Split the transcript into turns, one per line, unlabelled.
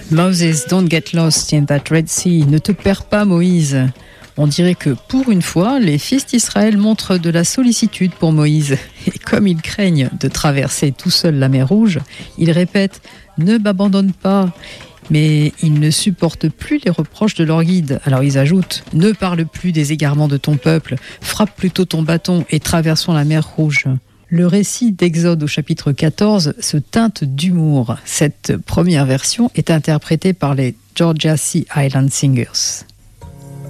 Moses, don't get lost in that Red Sea. Ne te perds pas, Moïse. On dirait que, pour une fois, les fils d'Israël montrent de la sollicitude pour Moïse. Et comme ils craignent de traverser tout seul la mer Rouge, ils répètent « Ne m'abandonne pas ». Mais ils ne supportent plus les reproches de leur guide. Alors ils ajoutent « Ne parle plus des égarements de ton peuple, frappe plutôt ton bâton et traversons la mer Rouge ». Le récit d'Exode au chapitre 14 se teinte d'humour. Cette première version est interprétée par les Georgia Sea Island Singers.